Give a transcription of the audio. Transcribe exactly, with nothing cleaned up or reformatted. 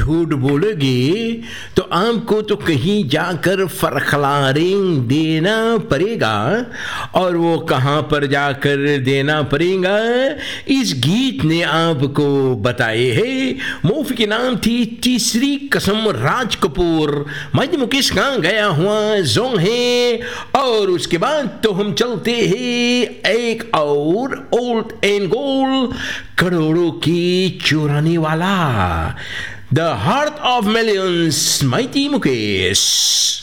झूठ बोलोगे तो आपको तो कहीं जाकर फरखलारिंग देना पड़ेगा, और वो कहाँ पर जाकर देना पड़ेगा इस गीत ने आपको बताए है। मूवी के नाम थी तीसरी कसम, राज कपूर। मैं मुकेश का गया हुआ जोंग है। और उसके बाद तो हम चलते हैं एक और ओल्ड एंड गोल्ड, करोड़ों की चुराने वाला, The Heart of Millions, Mighty Mukesh.